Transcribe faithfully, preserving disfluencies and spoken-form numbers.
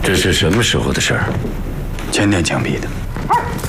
这是什么时候的事儿？ 前天枪毙的。